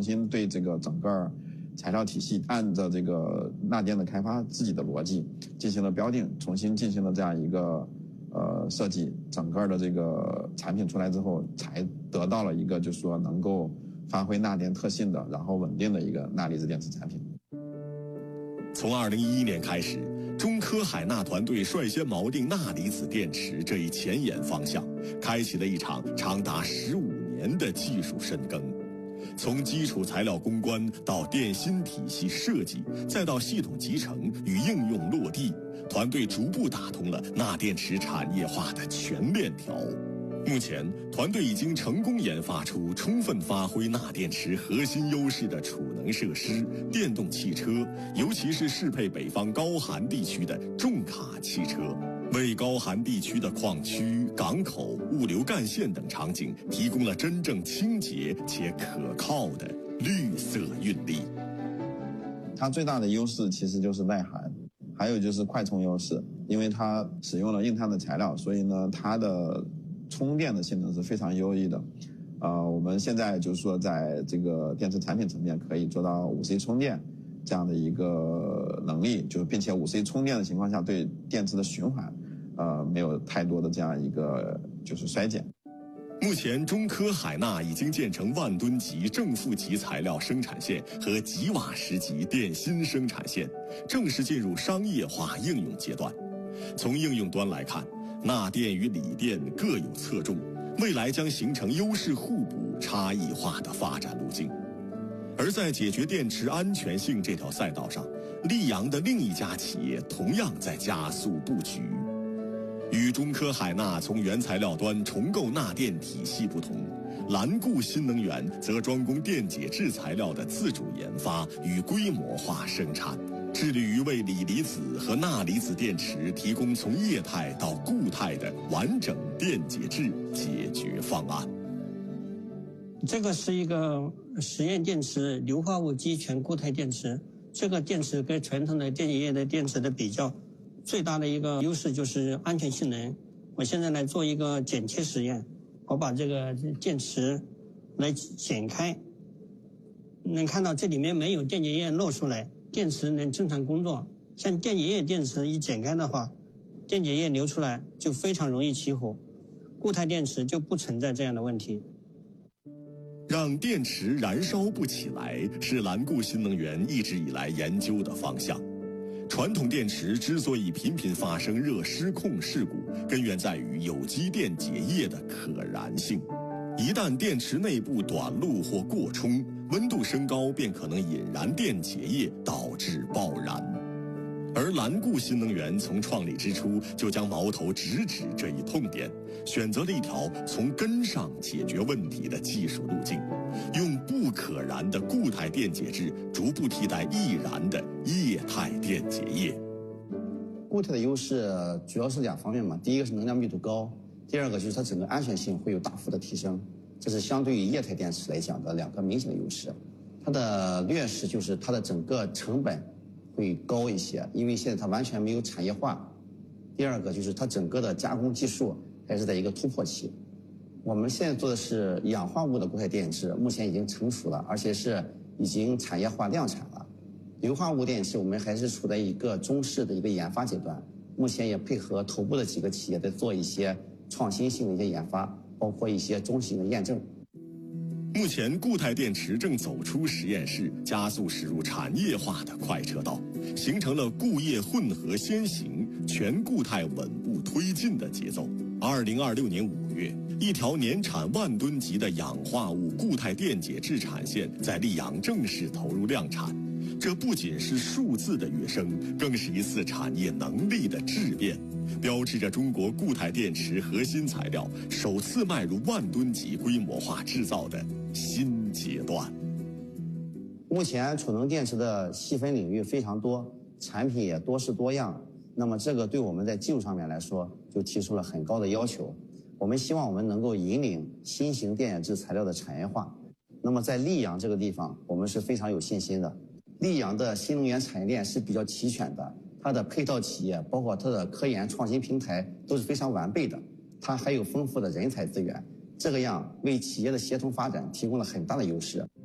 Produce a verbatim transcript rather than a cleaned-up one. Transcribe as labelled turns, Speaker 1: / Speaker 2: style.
Speaker 1: 重新对这个整个材料体系按照这个钠电的开发自己的逻辑进行了标定，重新进行了这样一个呃设计，整个的这个产品出来之后，才得到了一个就是说能够发挥钠电特性的，然后稳定的一个钠离子电池产品。
Speaker 2: 从二零一一年开始，中科海钠团队率先锚定钠离子电池这一前沿方向，开启了一场长达十五年的技术深耕。从基础材料攻关到电芯体系设计，再到系统集成与应用落地，团队逐步打通了钠电池产业化的全链条。目前，团队已经成功研发出充分发挥钠电池核心优势的储能设施、电动汽车，尤其是适配北方高寒地区的重卡汽车，为高寒地区的矿区、港口、物流干线等场景提供了真正清洁且可靠的绿色运力。
Speaker 1: 它最大的优势其实就是耐寒，还有就是快充优势，因为它使用了硬碳的材料，所以呢，它的充电的性能是非常优异的。呃，我们现在就是说，在这个电池产品层面可以做到五 C 充电这样的一个能力，就是并且五 C 充电的情况下，对电池的循环，呃，没有太多的这样一个就是衰减。
Speaker 2: 目前，中科海钠已经建成万吨级正负极材料生产线和吉瓦时级电芯生产线，正式进入商业化应用阶段。从应用端来看，钠电与锂电各有侧重，未来将形成优势互补、差异化的发展路径。而在解决电池安全性这条赛道上，溧阳的另一家企业同样在加速布局。与中科海钠从原材料端重构钠电体系不同，蓝固新能源则专攻电解质材料的自主研发与规模化生产，致力于为锂离子和钠离子电池提供从液态到固态的完整电解质解决方案。
Speaker 3: 这个是一个实验电池硫化物基全固态电池，这个电池跟传统的电解液的电池的比较，最大的一个优势就是安全性能。我现在来做一个剪切实验，我把这个电池来剪开，能看到这里面没有电解液漏出来，电池能正常工作。像电解液电池一剪开的话，电解液流出来就非常容易起火，固态电池就不存在这样的问题。
Speaker 2: 让电池燃烧不起来是蓝固新能源一直以来研究的方向。传统电池之所以频频发生热失控事故，根源在于有机电解液的可燃性。一旦电池内部短路或过充，温度升高便可能引燃电解液，导致爆燃。而蓝固新能源从创立之初就将矛头直指这一痛点，选择了一条从根上解决问题的技术路径，用不可燃的固态电解质逐步替代易燃的液态电解液。
Speaker 4: 固态的优势主要是两方面嘛，第一个是能量密度高，第二个就是它整个安全性会有大幅的提升，这是相对于液态电池来讲的两个明显的优势。它的劣势就是它的整个成本会高一些，因为现在它完全没有产业化。第二个就是它整个的加工技术还是在一个突破期。我们现在做的是氧化物的固态电池，目前已经成熟了，而且是已经产业化量产了。硫化物电池我们还是处在一个中试的一个研发阶段，目前也配合头部的几个企业在做一些创新性的一些研发，包括一些中型的验证。
Speaker 2: 目前固态电池正走出实验室，加速驶入产业化的快车道，形成了固液混合先行、全固态稳步推进的节奏。二零二六年五月，一条年产万吨级的氧化物固态电解质产线在溧阳正式投入量产。这不仅是数字的跃升，更是一次产业能力的质变，标志着中国固态电池核心材料首次迈入万吨级规模化制造的新阶段。
Speaker 4: 目前储能电池的细分领域非常多，产品也多式多样，那么这个对我们在技术上面来说就提出了很高的要求。我们希望我们能够引领新型电解质材料的产业化。那么在溧阳这个地方，我们是非常有信心的。溧阳的新能源产业链是比较齐全的，它的配套企业包括它的科研创新平台都是非常完备的，它还有丰富的人才资源，这个样为企业的协同发展提供了很大的优势。